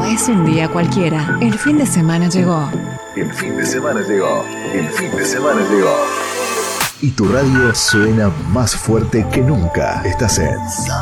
No es un día cualquiera. El fin de semana llegó. El fin de semana llegó. El fin de semana llegó. Y tu radio suena más fuerte que nunca. Estás en